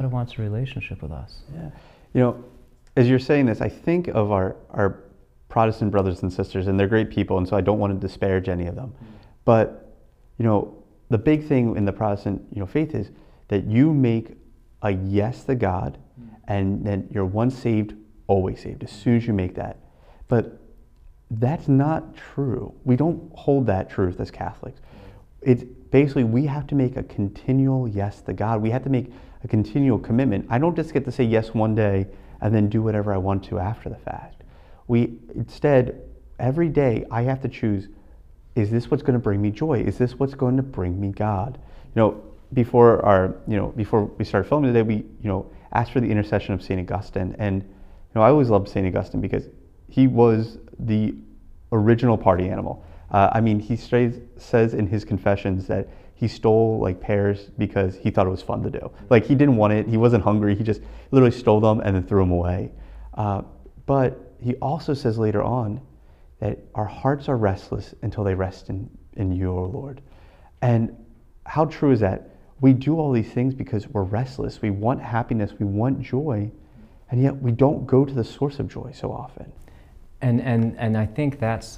God wants a relationship with us. Yeah. You know, as you're saying this, I think of our Protestant brothers and sisters, and they're great people, and so I don't want to disparage any of them. But, you know, the big thing in the Protestant, faith is that you make a yes to God, and then you're once saved, always saved, as soon as you make that. But that's not true. We don't hold that truth as Catholics. It's basically, we have to make a continual yes to God. We have to make a continual commitment. I don't just get to say yes one day and then do whatever I want to after the fact. Instead, every day I have to choose, is this what's going to bring me joy? Is this what's going to bring me God? Before we started filming today, we, asked for the intercession of St. Augustine. And, I always loved St. Augustine because he was the original party animal. He says in his confessions that he stole pears because he thought it was fun to do. He didn't want it, he wasn't hungry, he just literally stole them and then threw them away. But he also says later on that our hearts are restless until they rest in you, O Lord. And how true is that? We do all these things because we're restless. We want happiness, we want joy, and yet we don't go to the source of joy so often. And I think that's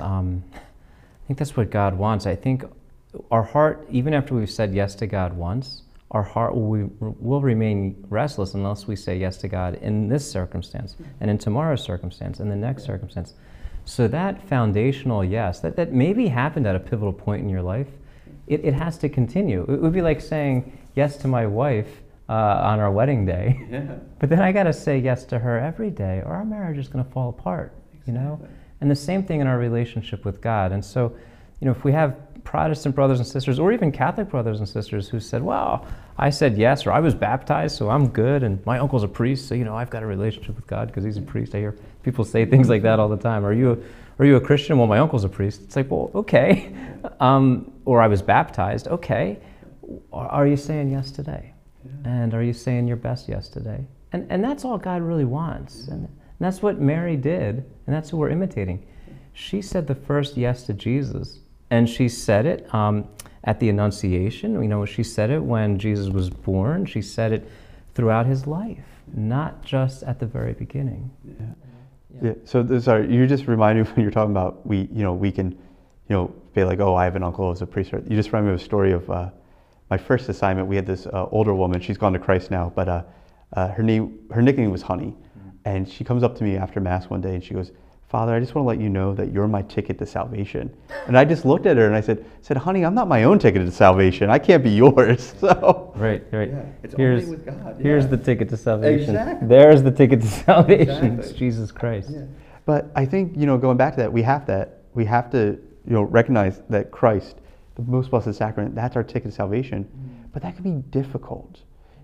what God wants. I think our heart, even after we've said yes to God once, our heart will remain restless unless we say yes to God in this circumstance, and in tomorrow's circumstance, and the next circumstance. So that foundational yes, that maybe happened at a pivotal point in your life, it has to continue. It would be like saying yes to my wife on our wedding day, but then I got to say yes to her every day, or our marriage is going to fall apart. And the same thing in our relationship with God. And so, if we have Protestant brothers and sisters, or even Catholic brothers and sisters who said, well, I said yes, or I was baptized, so I'm good, and my uncle's a priest, so I've got a relationship with God because he's a priest. I hear people say things like that all the time. Are you a Christian? Well, my uncle's a priest. It's like, well, okay. Or I was baptized. Okay. Are you saying yes today? And are you saying your best yes today? And that's all God really wants. And that's what Mary did, and that's who we're imitating. She said the first yes to Jesus, and she said it at the Annunciation. She said it when Jesus was born. She said it throughout his life, not just at the very beginning. Yeah. So sorry, you just reminded me when you're talking about we can, be like, oh, I have an uncle who's a priest. You just reminded me of a story of my first assignment. We had this older woman. She's gone to Christ now, but her nickname was Honey. And she comes up to me after Mass one day and she goes, Father, I just want to let you know that you're my ticket to salvation. And I just looked at her and I said, honey, I'm not my own ticket to salvation. I can't be yours. So Right. Yeah, it's here's, only with God. Here's the ticket to salvation. Exactly. There's the ticket to salvation. Exactly. It's Jesus Christ. Yeah. But I think, going back to that, we have to, recognize that Christ, the most blessed sacrament, that's our ticket to salvation. But that can be difficult.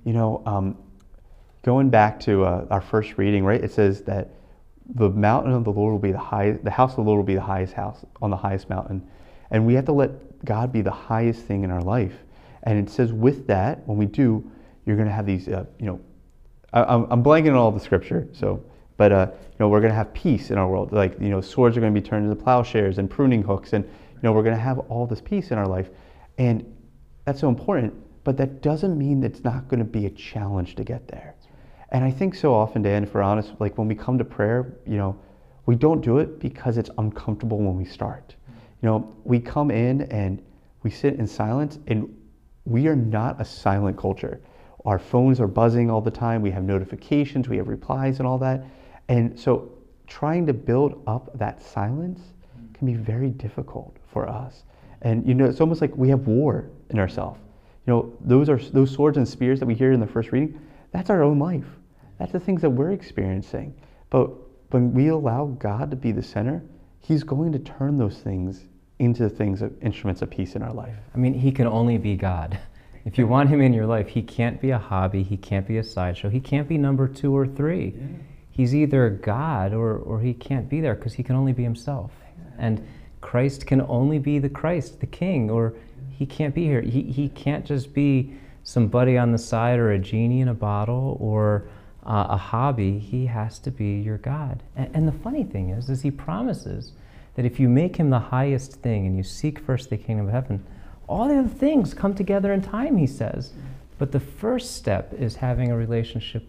Going back to our first reading, right? It says that the mountain of the Lord will be the house of the Lord will be the highest house on the highest mountain. And we have to let God be the highest thing in our life. And it says with that, when we do, you're going to have these, I'm blanking on all the scripture, but we're going to have peace in our world. Swords are going to be turned into plowshares and pruning hooks. And, we're going to have all this peace in our life. And that's so important, but that doesn't mean that it's not going to be a challenge to get there. And I think so often, Dan, if we're honest, when we come to prayer, we don't do it because it's uncomfortable when we start. We come in and we sit in silence, and we are not a silent culture. Our phones are buzzing all the time. We have notifications, we have replies and all that. And so trying to build up that silence can be very difficult for us. And, it's almost like we have war in ourselves. Those swords and spears that we hear in the first reading, that's our own life. That's the things that we're experiencing. But when we allow God to be the center, he's going to turn those things into instruments of peace in our life. He can only be God. If you want him in your life, he can't be a hobby, he can't be a sideshow, he can't be number 2 or 3. Yeah. He's either God or he can't be there because he can only be himself. And Christ can only be the Christ, the King, or he can't be here. He can't just be somebody on the side or a genie in a bottle or a hobby. He has to be your God. And the funny thing is he promises that if you make him the highest thing and you seek first the kingdom of heaven, all the other things come together in time, he says. But the first step is having a relationship